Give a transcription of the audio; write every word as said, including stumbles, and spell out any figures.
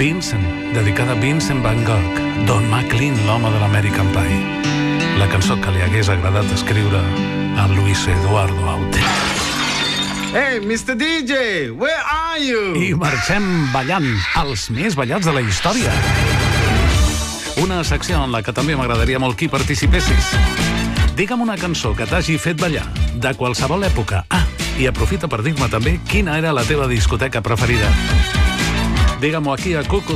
Vincent, dedicada a Vincent Van Gogh, Don McLean, l'home de l'American Pie. La cançó que li hagués agradat escriure a Luis Eduardo Aute. Hey, mister D J, where are you? I marxem ballant, els més ballats de la història. Una secció en la que també m'agradaria molt que hi participessis. Digue'm una cançó que t'hagi fet ballar, de qualsevol època. Ah, i aprofita per dir-me també quina era la teva discoteca preferida. Digue-m'ho aquí a Cucu